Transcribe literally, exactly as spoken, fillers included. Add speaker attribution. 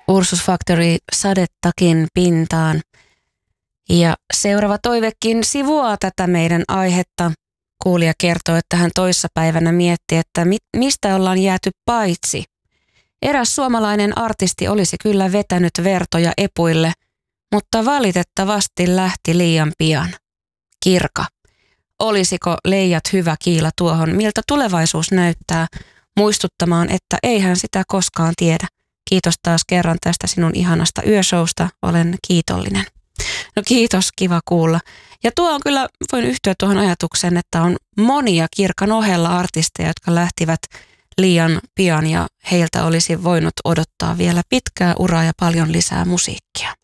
Speaker 1: Ursus Factory sadetakin pintaan. Ja seuraava toivekin sivuaa tätä meidän aihetta. Kuulija kertoo, että hän toissapäivänä mietti, että mi- mistä ollaan jääty paitsi. Eräs suomalainen artisti olisi kyllä vetänyt vertoja epuille, mutta valitettavasti lähti liian pian. Kirka. Olisiko Leijat hyvä kiila tuohon, miltä tulevaisuus näyttää, muistuttamaan, että eihän sitä koskaan tiedä. Kiitos taas kerran tästä sinun ihanasta yöshowsta, olen kiitollinen. No kiitos, kiva kuulla. Ja tuo on kyllä, voin yhtyä tuohon ajatukseen, että on monia Kirkan ohella artisteja, jotka lähtivät liian pian ja heiltä olisi voinut odottaa vielä pitkää uraa ja paljon lisää musiikkia.